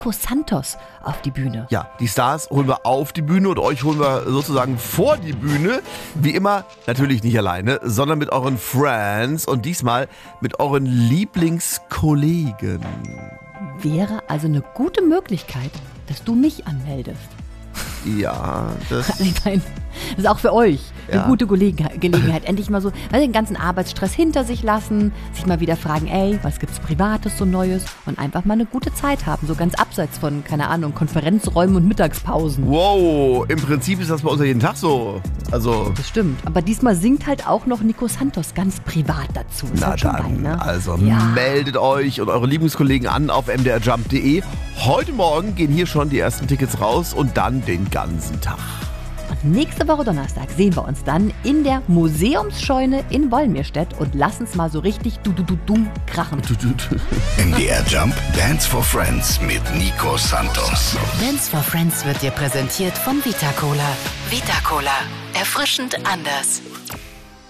Nico Santos auf die Bühne. Ja, die Stars holen wir auf die Bühne und euch holen wir sozusagen vor die Bühne. Wie immer, natürlich nicht alleine, sondern mit euren Friends und diesmal mit euren Lieblingskollegen. Wäre also eine gute Möglichkeit, dass du mich anmeldest. Ja, das... Ich meine, das ist auch für euch eine Ja. gute Gelegenheit. Endlich mal so den ganzen Arbeitsstress hinter sich lassen, sich mal wieder fragen, was gibt's Privates so Neues und einfach mal eine gute Zeit haben, so ganz abseits von, keine Ahnung, Konferenzräumen und Mittagspausen. Wow, im Prinzip ist das bei uns ja jeden Tag so. Also, Das stimmt, aber diesmal singt halt auch noch Nico Santos ganz privat dazu. Ist na halt schon dann, bei, ne? also Ja. meldet euch und eure Lieblingskollegen an auf mdrjump.de. Heute Morgen gehen hier schon die ersten Tickets raus und dann den ganzen Tag. Und nächste Woche Donnerstag sehen wir uns dann in der Museumsscheune in Wolmirstedt und lassen es mal so richtig du krachen. MDR Jump Dance for Friends mit Nico Santos. Dance for Friends wird dir präsentiert von Vita Cola. Vita Cola. Erfrischend anders.